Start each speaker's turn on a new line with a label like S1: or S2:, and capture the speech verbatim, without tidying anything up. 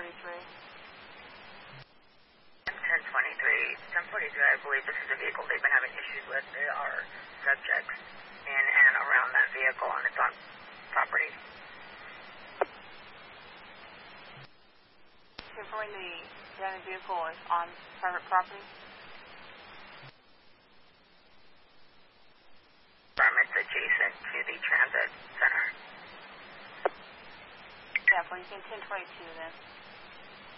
S1: forty-three.
S2: ten twenty-three. ten forty-three, I believe this is a vehicle they've been having issues with. There are subjects in and around that vehicle, and it's on property.
S1: Confirming the damaged vehicle is on private property.
S2: It's adjacent to the transit center.
S1: Yeah, please, ten twenty-two then.